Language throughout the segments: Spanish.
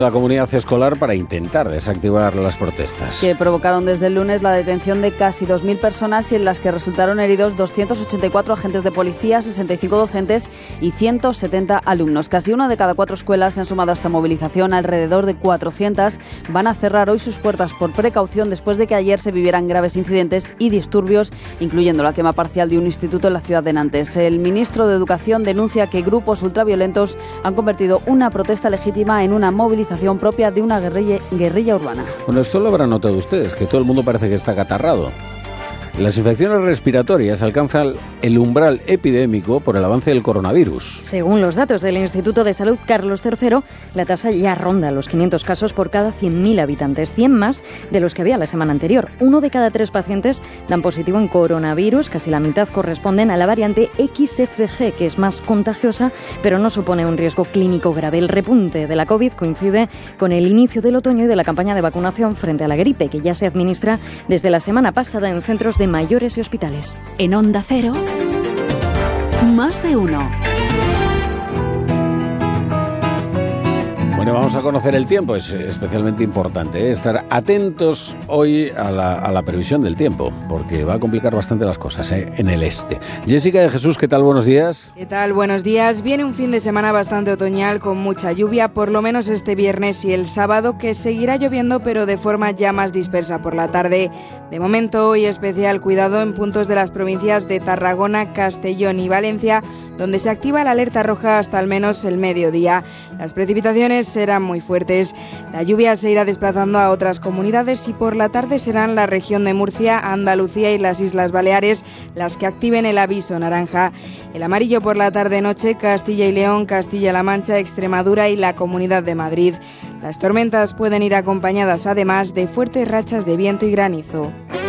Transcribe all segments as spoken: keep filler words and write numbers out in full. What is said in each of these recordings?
La comunidad escolar para intentar desactivar las protestas. Que provocaron desde el lunes la detención de casi dos mil personas y en las que resultaron heridos doscientos ochenta y cuatro agentes de policía, sesenta y cinco docentes y ciento setenta alumnos. Casi una de cada cuatro escuelas se han sumado a esta movilización. Alrededor de cuatrocientas van a cerrar hoy sus puertas por precaución después de que ayer se vivieran graves incidentes y disturbios, incluyendo la quema parcial de un instituto en la ciudad de Nantes. El ministro de Educación denuncia que grupos ultraviolentos han convertido una protesta legítima en una movilización propia de una guerrilla, guerrilla urbana. Bueno, esto lo habrán notado ustedes, que todo el mundo parece que está acatarrado. Las infecciones respiratorias alcanzan el umbral epidémico por el avance del coronavirus. Según los datos del Instituto de Salud Carlos tercero, la tasa ya ronda los quinientos casos por cada cien mil habitantes, cien más de los que había la semana anterior. Uno de cada tres pacientes dan positivo en coronavirus, casi la mitad corresponden a la variante equis efe ge, que es más contagiosa, pero no supone un riesgo clínico grave. El repunte de la COVID coincide con el inicio del otoño y de la campaña de vacunación frente a la gripe, que ya se administra desde la semana pasada en centros de mayores y hospitales. En Onda Cero, más de uno. Bueno, vamos a conocer el tiempo, es especialmente importante, ¿eh? Estar atentos hoy a la, a la previsión del tiempo, porque va a complicar bastante las cosas, ¿eh? En el este. Jessica de Jesús, ¿qué tal? Buenos días. ¿Qué tal? Buenos días. Viene un fin de semana bastante otoñal con mucha lluvia, por lo menos este viernes y el sábado, que seguirá lloviendo pero de forma ya más dispersa por la tarde. De momento, hoy especial cuidado en puntos de las provincias de Tarragona, Castellón y Valencia, donde se activa la alerta roja hasta al menos el mediodía. Las precipitaciones serán muy fuertes. La lluvia se irá desplazando a otras comunidades y por la tarde serán la región de Murcia, Andalucía y las Islas Baleares las que activen el aviso naranja. El amarillo por la tarde-noche, Castilla y León, Castilla-La Mancha, Extremadura y la Comunidad de Madrid. Las tormentas pueden ir acompañadas además de fuertes rachas de viento y granizo.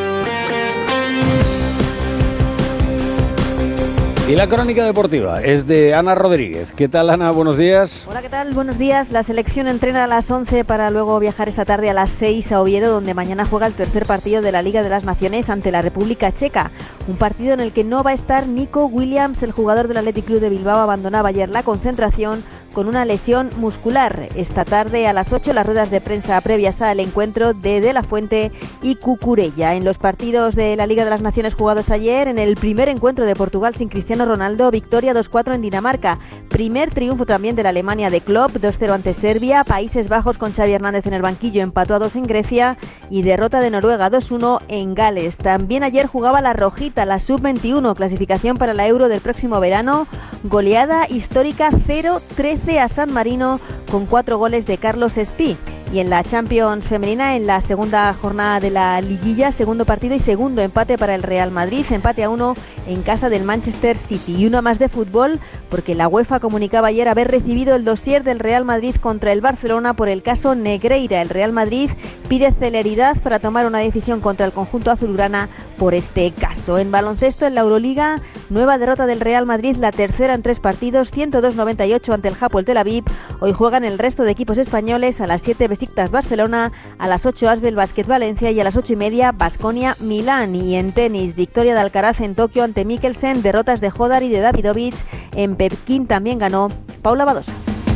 Y la crónica deportiva es de Ana Rodríguez. ¿Qué tal, Ana? Buenos días. Hola, ¿qué tal? Buenos días. La selección entrena a las once para luego viajar esta tarde a las seis a Oviedo, donde mañana juega el tercer partido de la Liga de las Naciones ante la República Checa. Un partido en el que no va a estar Nico Williams, el jugador del Athletic Club de Bilbao. Abandonaba ayer la concentración con una lesión muscular. Esta tarde a las ocho las ruedas de prensa previas al encuentro de De La Fuente y Cucurella. En los partidos de la Liga de las Naciones jugados ayer, en el primer encuentro de Portugal sin Cristiano Ronaldo, victoria dos cuatro en Dinamarca. Primer triunfo también de la Alemania de Klopp, dos cero ante Serbia. Países Bajos con Xavi Hernández en el banquillo empató a dos en Grecia y derrota de Noruega dos uno en Gales. También ayer jugaba la Rojita, la sub veintiuno, clasificación para la Euro del próximo verano. Goleada histórica cero trece a San Marino con cuatro goles de Carlos Espí. Y en la Champions femenina, en la segunda jornada de la liguilla, segundo partido y segundo empate para el Real Madrid, empate a uno en casa del Manchester City. Y una más de fútbol, porque la UEFA comunicaba ayer haber recibido el dossier del Real Madrid contra el Barcelona por el caso Negreira. El Real Madrid pide celeridad para tomar una decisión contra el conjunto azulgrana por este caso. En baloncesto, en la Euroliga, nueva derrota del Real Madrid, la tercera en tres partidos, ciento dos noventa y ocho ante el Hapoel Tel Aviv. Hoy juegan el resto de equipos españoles. A las siete Besiktas Barcelona, a las ocho Asbel Basket Valencia y a las ocho y media Baskonia Milán. Y en tenis, victoria de Alcaraz en Tokio ante Mikkelsen, derrotas de Hodar y de Davidovich. En Pekín también ganó Paula Badosa.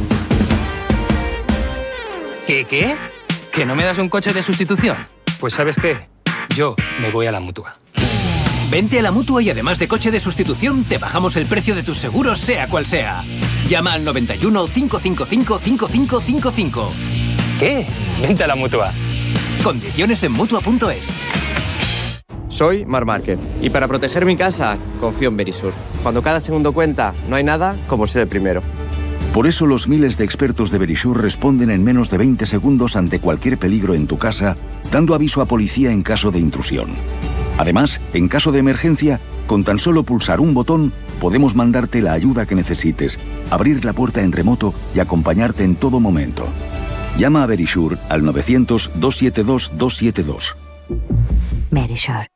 ¿Qué qué? ¿Que no me das un coche de sustitución? Pues ¿sabes qué? Yo me voy a la Mutua. Vente a la Mutua y además de coche de sustitución, te bajamos el precio de tus seguros, sea cual sea. Llama al noventa y uno, cinco cinco cinco, cinco cinco cinco cinco. ¿Qué? Vente a la Mutua. Condiciones en Mutua punto es. Soy Marc Márquez y para proteger mi casa confío en Verisur. Cuando cada segundo cuenta, no hay nada como ser el primero. Por eso los miles de expertos de Verisur responden en menos de veinte segundos ante cualquier peligro en tu casa, dando aviso a policía en caso de intrusión. Además, en caso de emergencia, con tan solo pulsar un botón, podemos mandarte la ayuda que necesites, abrir la puerta en remoto y acompañarte en todo momento. Llama a Verisur al novecientos, doscientos setenta y dos, doscientos setenta y dos. Verisur.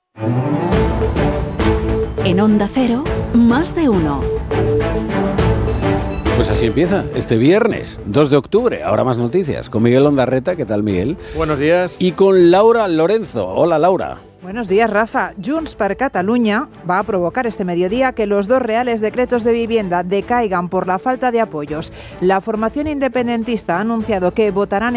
En Onda Cero, más de uno. Pues así empieza, este viernes, dos de octubre. Ahora más noticias, con Miguel Ondarreta. ¿Qué tal, Miguel? Buenos días. Y con Laura Lorenzo. Hola, Laura. Buenos días, Rafa. Junts per Catalunya va a provocar este mediodía que los dos reales decretos de vivienda decaigan por la falta de apoyos. La formación independentista ha anunciado que votarán en